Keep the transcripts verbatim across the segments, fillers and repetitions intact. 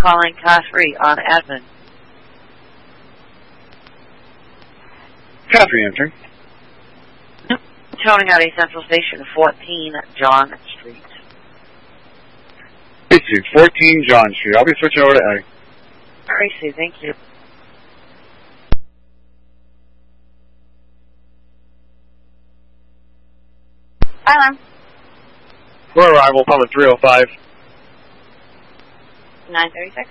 calling car three on admin. car three entering. Toning out a Central Station, fourteen John Street. fourteen John Street. I'll be switching over to A. Tracy, thank you. Island. For arrival, Palmer three oh five. nine thirty-six.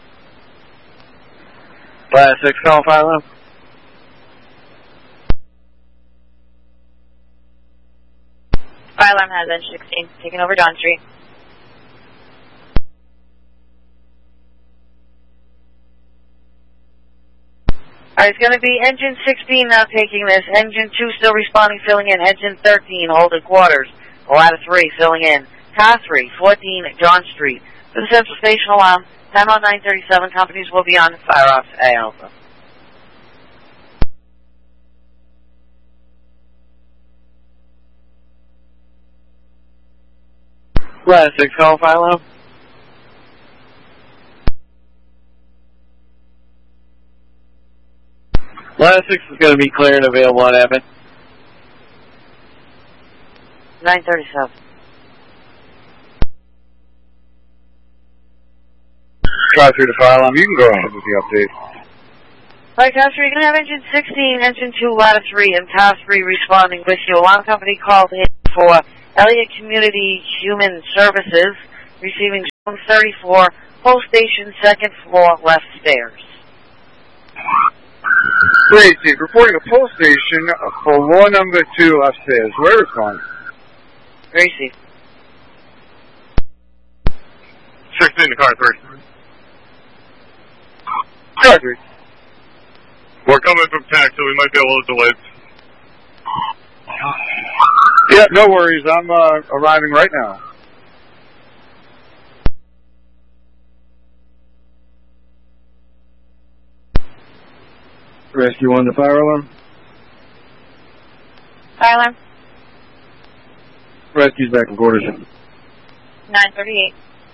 Fire six, call fire alarm. Fire alarm has engine sixteen, taking over John Street. Alright, it's going to be engine sixteen now taking this. Engine two still responding, filling in. Engine thirteen holding quarters. Ladder three filling in. Car three, fourteen John Street. For the Central Station alarm, time on nine thirty-seven. Companies will be on fire ops A Alpha. Ladder six, call fire alarm. Ladder six is going to be clear and available on admin. nine thirty-seven. Drive through the fire alarm. You can go ahead with the update. Alright, car three, you're going to have engine sixteen, engine two, ladder three, and car three responding with you. Alarm company called in for Elliott Community Human Services, receiving zone thirty-four, post station, second floor, left stairs. Tracy, reporting a post station for floor number two upstairs. Where is calling? Gracie. sixteen to car three. Car three. We're coming from taxi, so we might be a little delayed. Yeah, no worries. I'm uh, arriving right now. Rescue on the fire alarm. Fire alarm. Rescue's back in quarters. nine thirty-eight.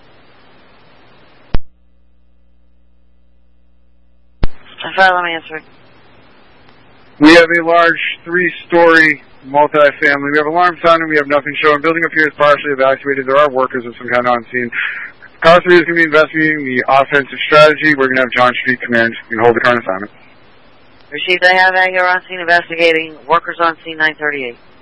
Fire alarm answered. We have a large three-story multi-family. We have alarm sounding. We have nothing showing. Building appears partially evacuated. There are workers of some kind on scene. Car three is going to be investigating the offensive strategy. We're going to have John Street Command. You can hold the current assignment. Received, I have out here on scene investigating. Workers on scene nine thirty-eight.